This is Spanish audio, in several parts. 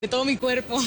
De todo mi cuerpo.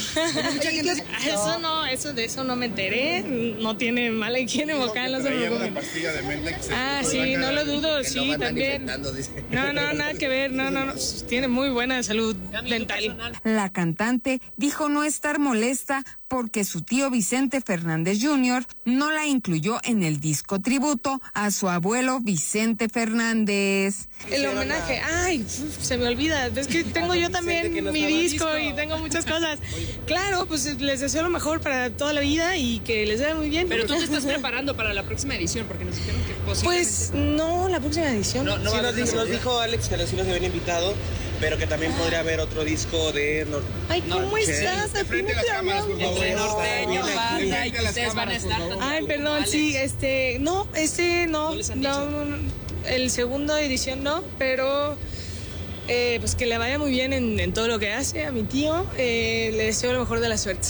De eso no me enteré. No tiene mala higiene vocal, no se preocupen. Sí, no lo dudo, sí, también. No, nada que ver, no. Tiene muy buena salud dental. La cantante dijo no estar molesta porque su tío Vicente Fernández Jr. no la incluyó en el disco tributo a su abuelo Vicente Fernández. El homenaje, se me olvida, es que tengo yo también mi disco y tengo muchas cosas. Claro, pues les deseo lo mejor para toda la vida y que les vaya muy bien. Pero tú te estás preparando para la próxima edición, porque nos dijeron que posiblemente... Pues no, la próxima edición. Nos dijo Alex que sí los habían invitado, pero que también podría haber otro disco de... ¿Cómo estás? Frente a las cámaras, por favor. Norteño, banda, y ustedes van a estar... Perdón, sí, no, el segundo edición no, pero pues que le vaya muy bien en todo lo que hace a mi tío, le deseo lo mejor de la suerte.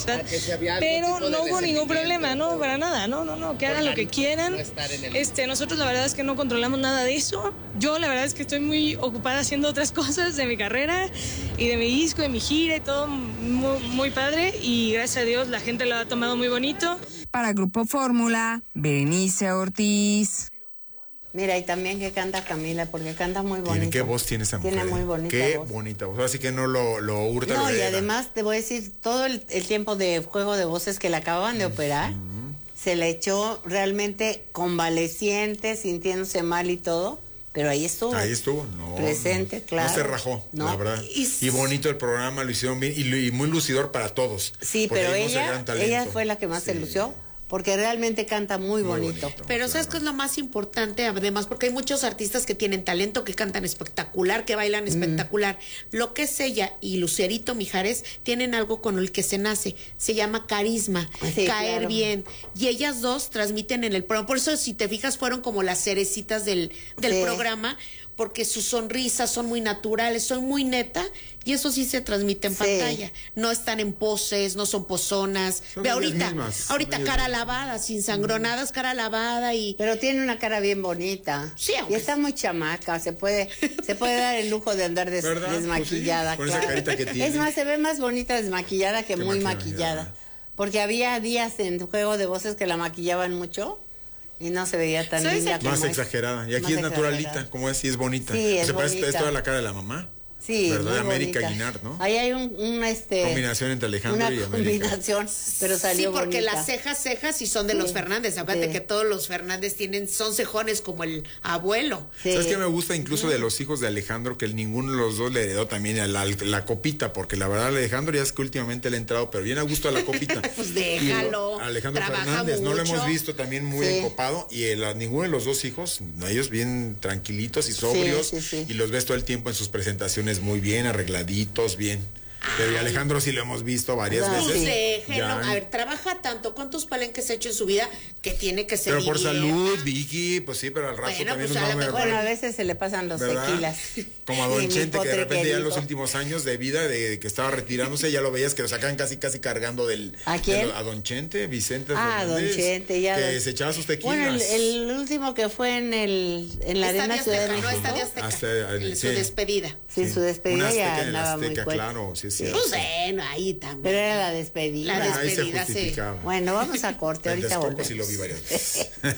Pero no hubo ningún problema, no, para nada, no, que hagan lo que quieran. Nosotros la verdad es que no controlamos nada de eso. Yo la verdad es que estoy muy ocupada haciendo otras cosas de mi carrera y de mi disco, de mi gira y todo muy, muy padre, y gracias a Dios la gente lo ha tomado muy bonito. Para Grupo Fórmula, Berenice Ortiz. Mira, y también que canta Camila, porque canta muy bonito. ¿Qué voz tiene esa mujer? Tiene muy bonita Qué voz. bonita voz. Así que no lo hurta. No, y además te voy a decir, todo el tiempo de juego de voces que le acababan de operar, se le echó realmente convaleciente, sintiéndose mal y todo, pero ahí estuvo. Presente, claro. No se rajó, la verdad. Y bonito el programa, lo hicieron bien y muy lucidor para todos. Sí, pero ella fue la que más se lució. Porque realmente canta muy bonito. Pero ¿sabes qué es lo más importante? Además, porque hay muchos artistas que tienen talento, que cantan espectacular, que bailan espectacular. Lo que es ella y Lucerito Mijares tienen algo con el que se nace. Se llama carisma, caer bien. Y ellas dos transmiten en el programa. Por eso, si te fijas, fueron como las cerecitas del programa, porque sus sonrisas son muy naturales, son muy neta, y eso sí se transmite en pantalla. No están en poses, no son pozonas. Ve ahorita cara lavada, sin sangronadas, cara lavada y... Pero tiene una cara bien bonita. Sí, y está muy chamaca, se puede dar el lujo de andar desmaquillada. Pues sí, con esa carita que tiene. Es más, se ve más bonita desmaquillada que muy maquillada. Porque había días en Juego de Voces que la maquillaban mucho y no se veía tan linda como más exagerada. Y aquí es naturalita, como es, y es bonita. Sí, es bonita. Es toda la cara de la mamá. Sí, ¿verdad? muy América bonita. Guinard, ¿no? Ahí hay combinación entre Alejandro y América. Combinación, pero salió sí, porque bonita. las cejas sí son de los Fernández. Acuérdate que todos los Fernández son cejones como el abuelo. ¿Sabes qué me gusta incluso de los hijos de Alejandro? Que ninguno de los dos le heredó también a la copita, porque la verdad Alejandro ya es que últimamente le ha entrado, pero bien a gusto a la copita. Pues déjalo. Alejandro Fernández, no lo hemos visto también muy encopado, y ninguno de los dos hijos, ellos bien tranquilitos y sobrios, y los ves todo el tiempo en sus presentaciones muy bien arregladitos, bien. Pero Alejandro sí lo hemos visto varias veces. A ver, trabaja tanto. ¿Cuántos palenques ha hecho en su vida que tiene que ser? Pero por salud, Vicky, pues sí, pero al rato también pues a veces se le pasan los tequilas. Como a Don Chente, que de repente ya en los últimos años de vida, de que estaba retirándose, ya lo veías que lo sacaban casi cargando ¿A quién? A Don Chente, Vicente Fernández. Don Chente, ya. Que se echaba sus tequilas. Bueno, el último que fue en la Arena Ciudad de México. No, Estadio Azteca. Su despedida. Sí, su despedida ya andaba muy fuerte. Claro, sí. Pues bueno, ahí también. Pero era la despedida. La despedida, ahí se justificaba. Bueno, vamos a corte, ahorita volvemos. Sí lo vi varias veces.